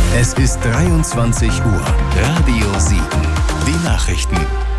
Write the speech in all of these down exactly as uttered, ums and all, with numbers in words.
Es ist dreiundzwanzig Uhr. Radio sieben. Die Nachrichten.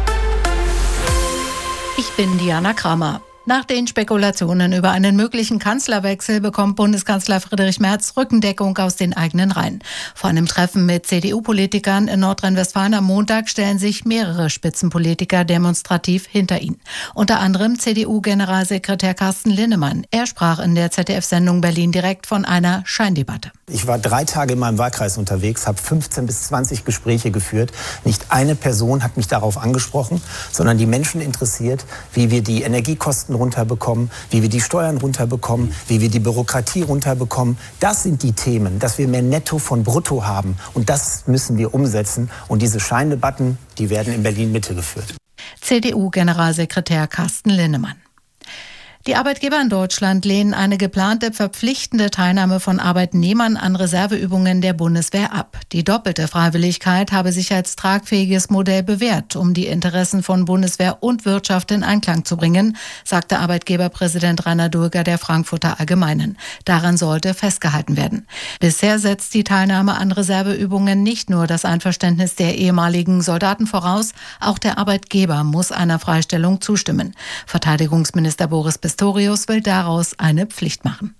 Ich bin Diana Kramer. Nach den Spekulationen über einen möglichen Kanzlerwechsel bekommt Bundeskanzler Friedrich Merz Rückendeckung aus den eigenen Reihen. Vor einem Treffen mit C D U-Politikern in Nordrhein-Westfalen am Montag stellen sich mehrere Spitzenpolitiker demonstrativ hinter ihn. Unter anderem C D U-Generalsekretär Carsten Linnemann. Er sprach in der Z D F-Sendung Berlin direkt von einer Scheindebatte. Ich war drei Tage in meinem Wahlkreis unterwegs, habe fünfzehn bis zwanzig Gespräche geführt. Nicht eine Person hat mich darauf angesprochen, sondern die Menschen interessiert, wie wir die Energiekosten runterbekommen, wie wir die Steuern runterbekommen, wie wir die Bürokratie runterbekommen. Das sind die Themen, dass wir mehr Netto von Brutto haben. Und das müssen wir umsetzen. Und diese Scheindebatten, die werden in Berlin-Mitte geführt. C D U-Generalsekretär Carsten Linnemann. Die Arbeitgeber in Deutschland lehnen eine geplante verpflichtende Teilnahme von Arbeitnehmern an Reserveübungen der Bundeswehr ab. Die doppelte Freiwilligkeit habe sich als tragfähiges Modell bewährt, um die Interessen von Bundeswehr und Wirtschaft in Einklang zu bringen, sagte Arbeitgeberpräsident Rainer Durger der Frankfurter Allgemeinen. Daran sollte festgehalten werden. Bisher setzt die Teilnahme an Reserveübungen nicht nur das Einverständnis der ehemaligen Soldaten voraus, auch der Arbeitgeber muss einer Freistellung zustimmen. Verteidigungsminister Boris Pistorius will daraus eine Pflicht machen.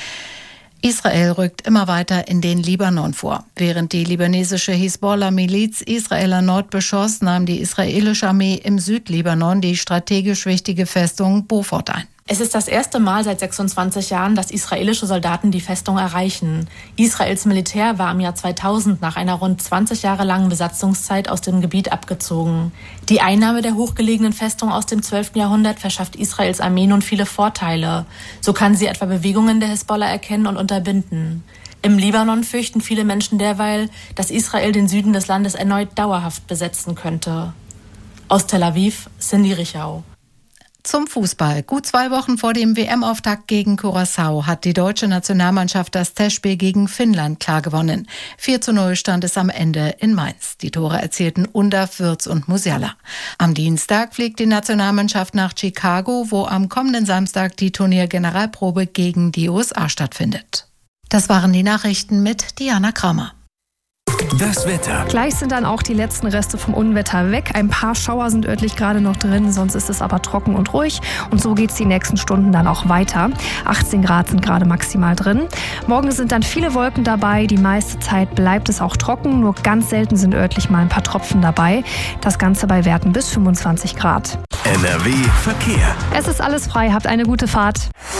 Israel rückt immer weiter in den Libanon vor. Während die libanesische Hisbollah-Miliz Israel erneut beschoss, nahm die israelische Armee im Südlibanon die strategisch wichtige Festung Beaufort ein. Es ist das erste Mal seit sechsundzwanzig Jahren, dass israelische Soldaten die Festung erreichen. Israels Militär war im Jahr zweitausend nach einer rund zwanzig Jahre langen Besatzungszeit aus dem Gebiet abgezogen. Die Einnahme der hochgelegenen Festung aus dem zwölften Jahrhundert verschafft Israels Armee nun viele Vorteile. So kann sie etwa Bewegungen der Hisbollah erkennen und unterbinden. Im Libanon fürchten viele Menschen derweil, dass Israel den Süden des Landes erneut dauerhaft besetzen könnte. Aus Tel Aviv, Cindy Richau. Zum Fußball. Gut zwei Wochen vor dem W M-Auftakt gegen Curaçao hat die deutsche Nationalmannschaft das Testspiel gegen Finnland klar gewonnen. vier zu null stand es am Ende in Mainz. Die Tore erzielten Undav, Würz und Musiala. Am Dienstag fliegt die Nationalmannschaft nach Chicago, wo am kommenden Samstag die Turniergeneralprobe gegen die U S A stattfindet. Das waren die Nachrichten mit Diana Kramer. Das Wetter. Gleich sind dann auch die letzten Reste vom Unwetter weg. Ein paar Schauer sind örtlich gerade noch drin, sonst ist es aber trocken und ruhig. Und so geht es die nächsten Stunden dann auch weiter. achtzehn Grad sind gerade maximal drin. Morgen sind dann viele Wolken dabei. Die meiste Zeit bleibt es auch trocken. Nur ganz selten sind örtlich mal ein paar Tropfen dabei. Das Ganze bei Werten bis fünfundzwanzig Grad. N R W Verkehr. Es ist alles frei. Habt eine gute Fahrt.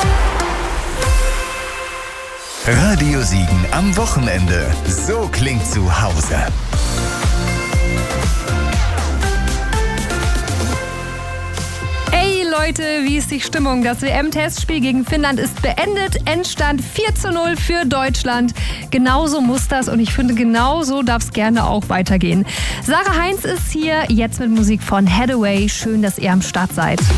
Radio Siegen am Wochenende. So klingt zu Hause. Hey Leute, wie ist die Stimmung? Das W M-Testspiel gegen Finnland ist beendet. Endstand vier zu null für Deutschland. Genauso muss das und ich finde, genauso darf es gerne auch weitergehen. Sarah Heinz ist hier, jetzt mit Musik von Hathaway. Schön, dass ihr am Start seid.